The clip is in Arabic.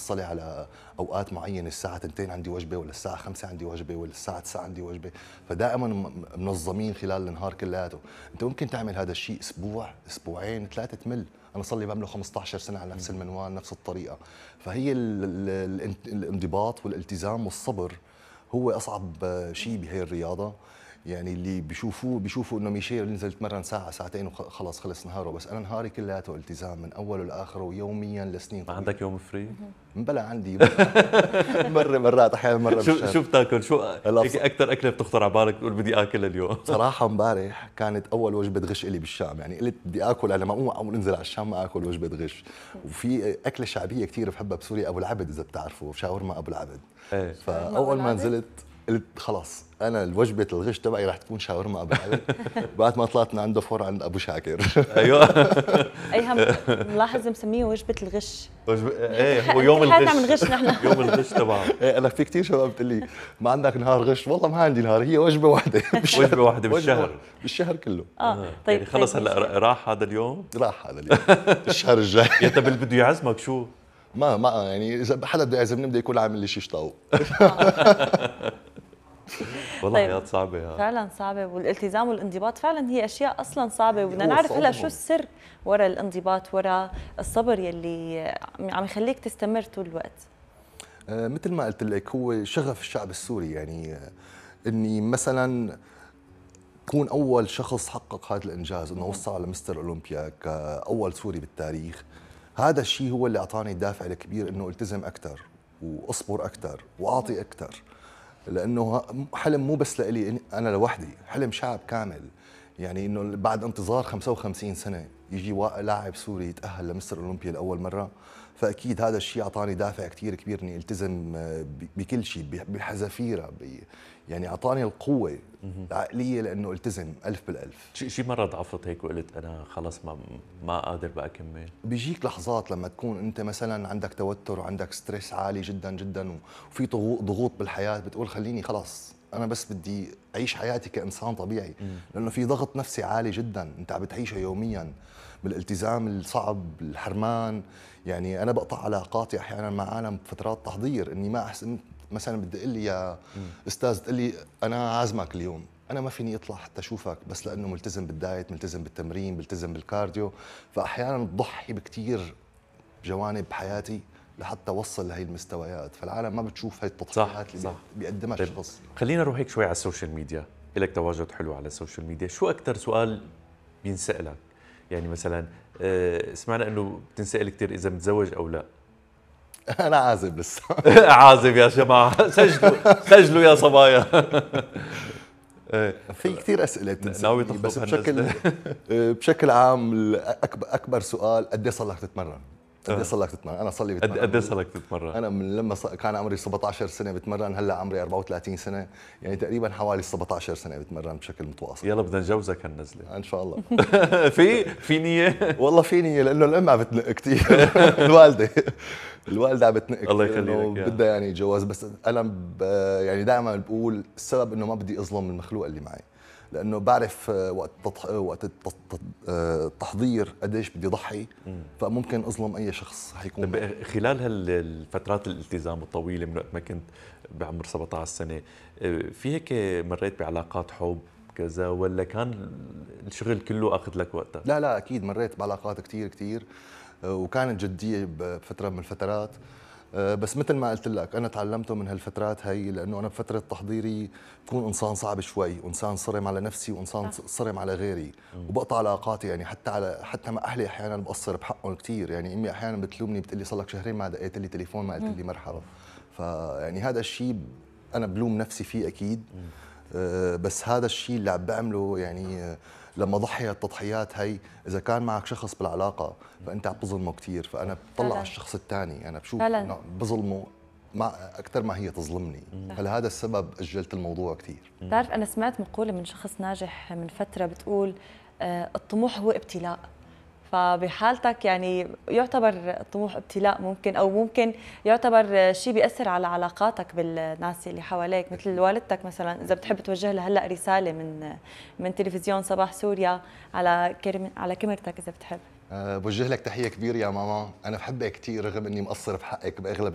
محصله على اوقات معينه، الساعه 2 عندي وجبه، ولا الساعه 5 عندي وجبه، ولا الساعه 9 عندي وجبه، فدائما منظمين خلال النهار كلياته. انت ممكن تعمل هذا الشيء اسبوع، اسبوعين، ثلاثه، تمل. انا صار لي بعمله 15 سنه على نفس المنوال، نفس الطريقه. فهي الانضباط والالتزام والصبر هو اصعب شيء بهي الرياضه. يعني اللي بيشوفوا انه ميشيل ينزل يتمرن ساعه ساعتين وخلص خلص نهاره، بس انا نهاري كلياته التزام من اوله لاخره يوميا لسنين ما طويله. عندك يوم فري؟ بلا عندي مرات احيانا مره بالشهر. شو بتاكل؟ شو هيك اكثر اكله بتخطر على بالك تقول بدي اكل اليوم؟ صراحه امبارح كانت اول وجبه غش لي بالشام، يعني قلت بدي اكل، انا ما اقوم انزل على الشام ما اكل وجبه غش. وفي اكله شعبيه كثير بحبها بسوريا، ابو العبد، اذا بتعرفوا شاورما ابو العبد. ايه. فاول ما نزلت قلت خلاص انا الوجبه الغش تبعي رح تكون شاورما ابو العبد. بعد ما طلعت من عنده فور عند ابو شاكر. ايوه. ايهم ملاحظ مسميه وجبه الغش. ايه هو يوم الغش. نعمل غش نحن. يوم الغش تبعه. ايه انا في كثير شباب بتقول لي ما عندك نهار غش، والله ما عندي نهار، هي وجبه واحده بالشهر. وجبه واحده بالشهر. بالشهر كله. طيب يعني خلص هلا راح هذا اليوم؟ راح هذا اليوم. الشهر الجاي. يا طب اللي بده يعزمك شو؟ ما يعني اذا حدا بده يعزمني بده يكون عامل لي شيش طاووق. والله طيب. حياة صعبة فعلا صعبة، والالتزام والانضباط فعلا هي اشياء اصلا صعبة، وبدنا هو نعرف هلا صعب. شو السر وراء الانضباط، وراء الصبر يلي عم يخليك تستمر طول الوقت. مثل ما قلت لك هو شغف الشعب السوري، يعني اني مثلا كون اول شخص حقق هذا الانجاز، انه وصل على مستر اولمبيا كاول سوري بالتاريخ. هذا الشيء هو اللي اعطاني الدافع الكبير انه التزم اكثر واصبر اكثر واعطي اكثر، لانه حلم مو بس لإلي انا لوحدي، حلم شعب كامل. يعني انه بعد انتظار 55 سنه يجي لاعب سوري يتاهل لمستر اولمبيا لاول مره، فاكيد هذا الشيء اعطاني دافع كثير كبير اني التزم بكل شيء، بحذافيره، يعني اعطاني القوه العقليه لانه التزم ألف بالألف. شي مرة ضعفت هيك وقلت انا خلص ما قادر بقى اكمل؟ بيجيك لحظات لما تكون انت مثلا عندك توتر وعندك ستريس عالي جدا جدا، وفي ضغوط بالحياه، بتقول خليني خلص انا بس بدي اعيش حياتي كانسان طبيعي. لانه في ضغط نفسي عالي جدا انت عم بتعيشه يوميا، بالالتزام الصعب، الحرمان. يعني انا بقطع علاقاتي احيانا مع عالم بفترات تحضير، اني ما احسن مثلا بدي اقول لي يا استاذ تقول لي انا عازمك اليوم، انا ما فيني اطلع حتى اشوفك، بس لانه ملتزم بالدايت، ملتزم بالتمرين، ملتزم بالكارديو. فاحيانا بضحي بكثير جوانب بحياتي لحتى اوصل لهي المستويات، فالعالم ما بتشوف هي التضحيات اللي بيقدمها الشخص. خلينا نروح هيك شوي على السوشيال ميديا، لك تواجد حلو على السوشيال ميديا، شو اكثر سؤال بينسألك؟ يعني مثلا سمعنا انه بتنسأل كثير اذا متزوج او لا. انا عازب لسه. عازب يا جماعه، سجلوا يا صبايا. في كثير اسئله ناوي بس تخطب بشكل عام اكبر سؤال قد ايه صار لك تتمرن؟ قد ايه صار لك تتمرن؟ انا صار لي بتمرن. قد ايه صار لك تتمرن؟ انا من لما كان عمري 17 سنه بتمرن، هلا عمري 34 سنه، يعني تقريبا حوالي 17 سنه بتمرن بشكل متواصل. يلا بدنا نجوزك هالنزله ان شاء الله. في نيه؟ والله في نيه، لانه الام عم بتنق كثير. الوالده عم بتنق كثير، الله يخليك بدها يعني جواز، بس انا يعني دائما بقول السبب انه ما بدي اظلم المخلوق اللي معي، لانه بعرف وقت التحضير قديش بدي ضحي، فممكن اظلم اي شخص حيكون. خلال هالفترات الالتزام الطويله من وقت ما كنت بعمر 17 سنه، في هيك مريت بعلاقات حب كذا، ولا كان الشغل كله اخذ لك وقتك؟ لا اكيد مريت بعلاقات كثير وكانت جديه بفتره من الفترات. بس مثل ما قلت لك انا تعلمته من هالفترات هي، لانه انا بفتره تحضيري بكون انسان صعب شوي، وانسان صرم على نفسي، وانسان صرم على غيري، وبقطع علاقاتي. يعني حتى مع اهلي احيانا بقصر بحقهم كثير. يعني امي احيانا بتلومني، بتقول لي صار لك شهرين ما دقيت لي تليفون، ما قلت لي مرحبا. فيعني هذا الشيء انا بلوم نفسي فيه اكيد. بس هذا الشيء اللي عم بعمله، يعني لما ضحي التضحيات هي، اذا كان معك شخص بالعلاقه فانت عم بظلمه كثير، فانا بطلع على الشخص الثاني، انا بشوف انه بظلمه مع اكثر ما هي تظلمني. فلهذا السبب اجلت الموضوع كثير. بتعرف انا سمعت مقوله من شخص ناجح من فتره بتقول الطموح هو ابتلاء. فبحالتك يعني يعتبر الطموح ابتلاء، ممكن يعتبر شيء بيأثر على علاقاتك بالناس اللي حواليك، مثل والدتك مثلا. اذا بتحب توجه لها هلا رساله من تلفزيون صباح سوريا على كاميرتك، اذا بتحب. بوجه لك تحيه كبيره يا ماما، انا بحبك كثير رغم اني مقصر بحقك باغلب